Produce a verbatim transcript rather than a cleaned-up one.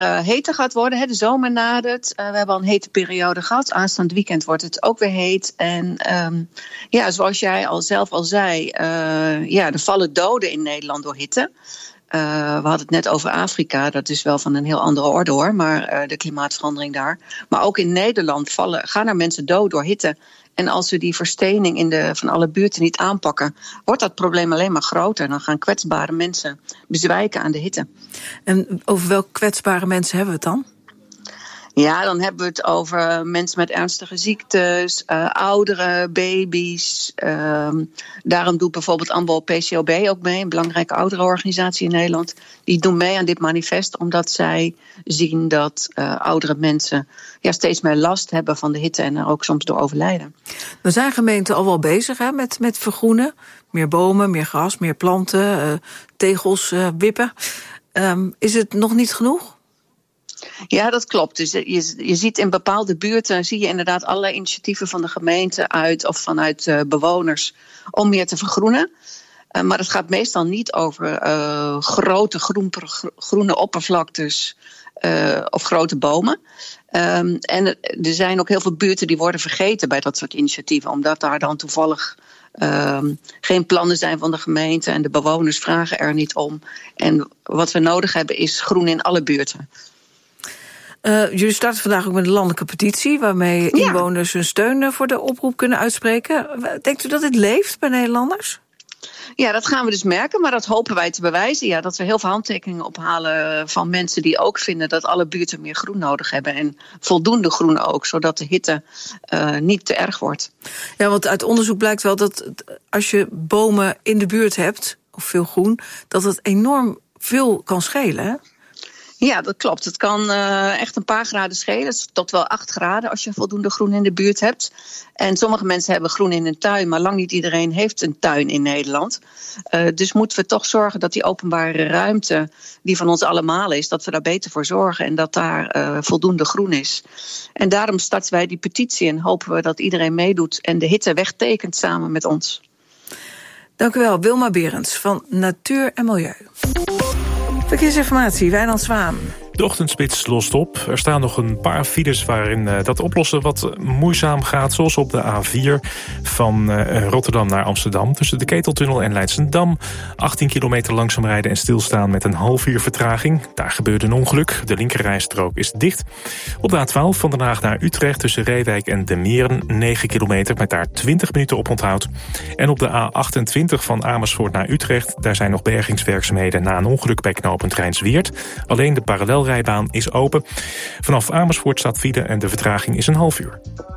uh, heter gaat worden. Hè, de zomer nadert. Uh, we hebben al een hete periode gehad. Aanstaand weekend wordt het ook weer heet. En um, ja, zoals jij al zelf al zei, uh, ja, er vallen doden in Nederland door hitte. Uh, we hadden het net over Afrika, dat is wel van een heel andere orde hoor, maar uh, de klimaatverandering daar. Maar ook in Nederland vallen, gaan er mensen dood door hitte. En als we die verstening in de, van alle buurten niet aanpakken, wordt dat probleem alleen maar groter. Dan gaan kwetsbare mensen bezwijken aan de hitte. En over welke kwetsbare mensen hebben we het dan? Ja, dan hebben we het over mensen met ernstige ziektes, uh, ouderen, baby's. Uh, daarom doet bijvoorbeeld AMBO P C O B ook mee, een belangrijke ouderenorganisatie in Nederland. Die doen mee aan dit manifest omdat zij zien dat uh, oudere mensen ja, steeds meer last hebben van de hitte en er ook soms door overlijden. We zijn gemeenten al wel bezig hè, met, met vergroenen. Meer bomen, meer gras, meer planten, uh, tegels, uh, wippen. Um, is het nog niet genoeg? Ja, dat klopt. Dus je, je ziet in bepaalde buurten zie je inderdaad allerlei initiatieven van de gemeente uit of vanuit uh, bewoners om meer te vergroenen. Uh, maar het gaat meestal niet over uh, grote groen, groene oppervlaktes uh, of grote bomen. Um, en er zijn ook heel veel buurten die worden vergeten bij dat soort initiatieven, omdat daar dan toevallig Um, geen plannen zijn van de gemeente en de bewoners vragen er niet om. En wat we nodig hebben is groen in alle buurten. Uh, jullie starten vandaag ook met een landelijke petitie waarmee ja. inwoners hun steun voor de oproep kunnen uitspreken. Denkt u dat dit leeft bij Nederlanders? Ja, dat gaan we dus merken, maar dat hopen wij te bewijzen. Ja, dat we heel veel handtekeningen ophalen van mensen die ook vinden dat alle buurten meer groen nodig hebben. En voldoende groen ook, zodat de hitte uh, niet te erg wordt. Ja, want uit onderzoek blijkt wel dat als je bomen in de buurt hebt, of veel groen, dat het enorm veel kan schelen, hè? Ja, dat klopt. Het kan uh, echt een paar graden schelen. Tot wel acht graden als je voldoende groen in de buurt hebt. En sommige mensen hebben groen in hun tuin, maar lang niet iedereen heeft een tuin in Nederland. Uh, dus moeten we toch zorgen dat die openbare ruimte, die van ons allemaal is, dat we daar beter voor zorgen en dat daar uh, voldoende groen is. En daarom starten wij die petitie en hopen we dat iedereen meedoet en de hitte wegtekent samen met ons. Dank u wel, Wilma Berends van Natuur en Milieu. Verkeersinformatie, Wijnand Zwaan. De ochtendspits lost op. Er staan nog een paar files waarin uh, dat oplossen wat moeizaam gaat. Zoals op de A vier van uh, Rotterdam naar Amsterdam. Tussen de Keteltunnel en Leidschendam. achttien kilometer langzaam rijden en stilstaan met een half uur vertraging. Daar gebeurde een ongeluk. De linkerrijstrook is dicht. Op de A twaalf van Den Haag naar Utrecht tussen Reewijk en De Meren. negen kilometer met daar twintig minuten op onthoud. En op de A achtentwintig van Amersfoort naar Utrecht. Daar zijn nog bergingswerkzaamheden na een ongeluk bij knooppunt Rijnsweert. Alleen de parallel rijbaan is open. Vanaf Amersfoort staat file en de vertraging is een half uur.